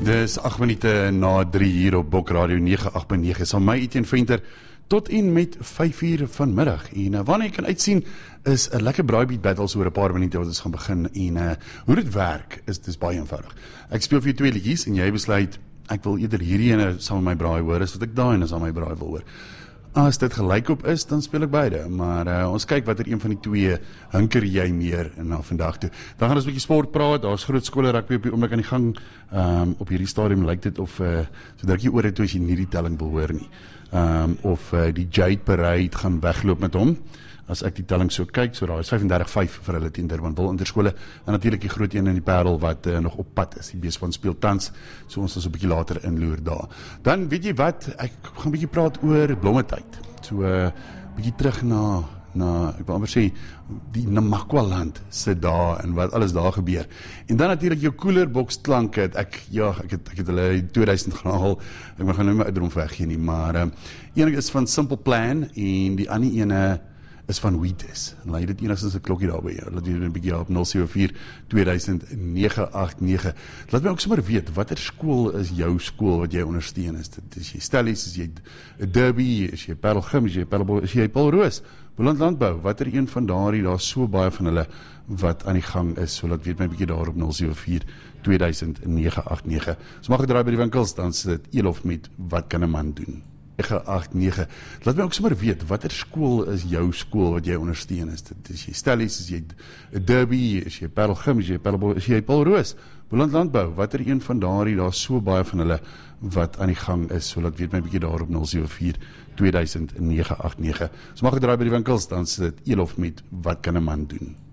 Dis 8 minute na 3 hier op Bok Radio 98.9. Saam my Etienne Venter tot en met 5 uur vanmiddag. En wanneer jy kan uitsien is 'n lekker braaibeat battles oor 'n paar minute wat ons gaan begin. En hoe dit werk dis baie eenvoudig. Ek speel vir jou twee liedjies en jy besluit ek wil eerder hierdie ene saam met my braai hoor as wat ek daai ene saam met my braai wil hoor. As dit gelyk op is, dan speel ek beide. Maar ons kyk watter een van die twee hinker jy meer na vandag toe. Dan gaan ons 'n bietjie sport praat. Daar's groot skole rugby op die oomblik aan die gang. Op hierdie stadium lyk dit of so druk jy oor het toe as jy nie die telling wil hoor nie. Of die Jade Parade gaan wegloop met hom. As ek die telling so kyk, so daar is 35-5 vir hulle teen Durbanville Interskole, en natuurlik die groot een in die Parel wat nog op pad is. Die beespan speel tans, so ons is 'n bietjie later inloer daar. Dan weet jy wat, ek gaan 'n bietjie praat oor blommetyd. So 'n bietjie terug na ek wil amper sê die Namakwa-land se dae en wat alles daar gebeur. En dan natuurlik jou koelerboks klanke. Ek het hulle in 2000 gehaal. Ek gaan nou nie my uitdrom weggee nie, maar een is van Simple Plan en die ander ene is van Wheatus. Laat jy dit enigstens 'n klokkie daar by jou. Laat jy 'n bietjie op 074 2009. Laat my ook sommer weet, watter skool is jou skool wat jy ondersteun? Is jy Stellies, is jy Derby, is jy Parelgym, is jy Parelboy, is jy Paul Roos? Boland Landbou, watter een van daardie, daar so baie van hulle wat aan die gang is, so laat weet my bietjie daar op 074 2009. So mag gedraai by die winkels, dan sit Elof met wat kan 'n man doen? 989. Laat my ook sommer weet, watter skool is jou skool wat jy ondersteun? Is jy Stellies, is jy Derby, is jy Parelgym, is jy Parelboy, is jy Paul Roos? Boland Landbou, watter een van daardie, daar so baie van hulle wat aan die gang is, so laat weet my bietjie daar op 074 2009. So mag gedraai by die winkels, dan sit Elof met wat kan 'n man doen?